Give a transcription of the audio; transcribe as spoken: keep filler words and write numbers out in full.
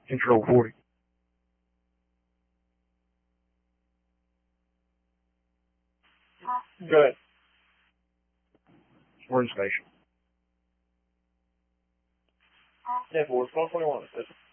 Control forty. Good. We're in station. ten four, twelve twenty-one.